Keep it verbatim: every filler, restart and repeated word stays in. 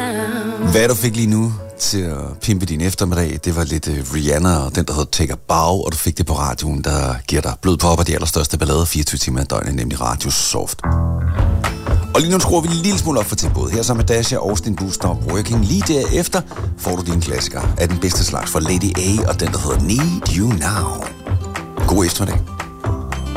Hvad du fik lige nu til at pimpe din eftermiddag, det var lidt uh, Rihanna og den, der hedder Take a Bow, og du fik det på radioen, der giver dig blød pop og de allerstørste ballader fireogtyve timer i døgnet, nemlig Radio Soft. Og lige nu skruer vi en lille smule op for tempoet. Her så med Dasha, Austin Booster og Burger King. Lige derefter får du dine klassikere af den bedste slags for Lady A og den, der hedder Need You Now. God eftermiddag.